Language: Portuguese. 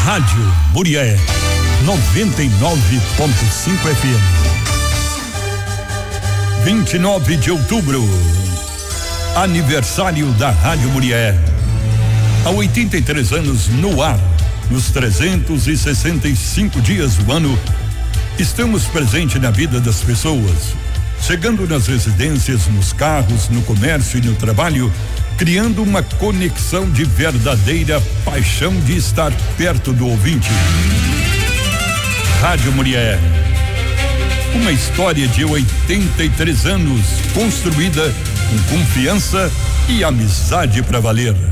Rádio Murié 99.5 FM. 29 de outubro, aniversário da Rádio Murié. Há 83 anos no ar, nos 365 dias do ano, estamos presentes na vida das pessoas, chegando nas residências, nos carros, no comércio e no trabalho, criando uma conexão de verdadeira paixão de estar perto do ouvinte. Rádio Murié, uma história de 83 anos, construída com confiança e amizade para valer.